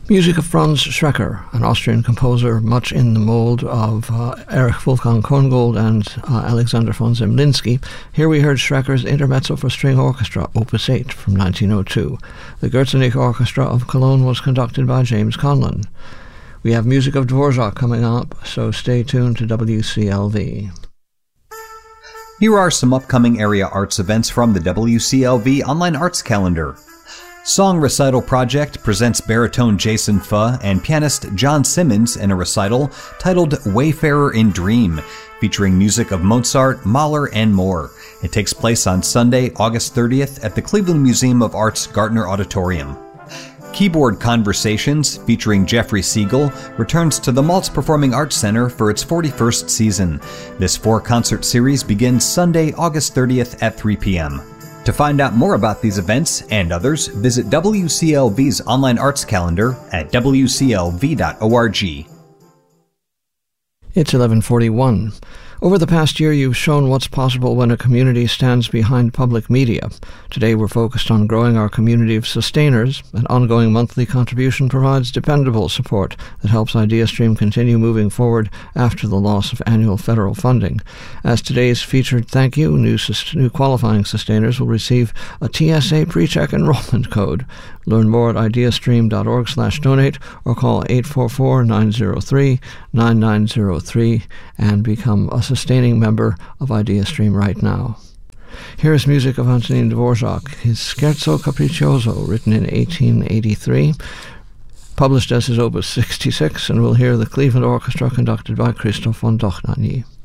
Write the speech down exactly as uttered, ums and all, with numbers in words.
Music of Franz Schrecker, an Austrian composer much in the mould of uh, Erich Wolfgang Korngold and uh, Alexander von Zemlinsky. Here we heard Schrecker's Intermezzo for String Orchestra, Opus eight, from nineteen oh two. The Gürzenich Orchestra of Cologne was conducted by James Conlon. We have music of Dvorak coming up, so stay tuned to W C L V. Here are some upcoming area arts events from the W C L V Online Arts Calendar. Song Recital Project presents baritone Jason Fuh and pianist John Simmons in a recital titled Wayfarer in Dream, featuring music of Mozart, Mahler, and more. It takes place on Sunday, August thirtieth at the Cleveland Museum of Art's Gartner Auditorium. Keyboard Conversations, featuring Jeffrey Siegel, returns to the Maltz Performing Arts Center for its forty-first season. This four-concert series begins Sunday, August thirtieth at three p.m. To find out more about these events and others, visit W C L V's online arts calendar at w c l v dot org. It's eleven forty-one. Over the past year, you've shown what's possible when a community stands behind public media. Today, we're focused on growing our community of sustainers. An ongoing monthly contribution provides dependable support that helps IdeaStream continue moving forward after the loss of annual federal funding. As today's featured thank you, new, sus- new qualifying sustainers will receive a T S A PreCheck enrollment code. Learn more at ideastream.org slash donate or call eight four four, nine zero three, nine nine zero three and become a sustaining member of IdeaStream right now. Here is music of Antonin Dvorak, his Scherzo Capriccioso, written in eighteen eighty-three, published as his Opus sixty-six, and we'll hear the Cleveland Orchestra conducted by Christoph von Dohnanyi.